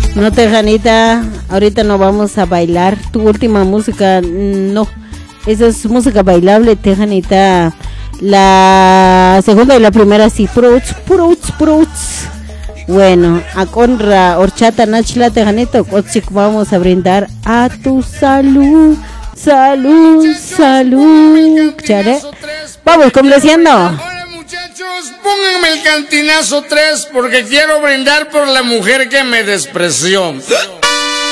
No, Tejanita, ahorita no vamos a bailar. Tu última música, no. Esa es música bailable, Tejanita. La segunda y la primera sí. Fruits. Bueno, a conra horchata nachla, Tejanita. Vamos a brindar a tu salud. Salud. ¿Chale? Vamos, complaciendo. Hola muchachos, pónganme el cantinazo 3 porque quiero brindar por la mujer que me despreció.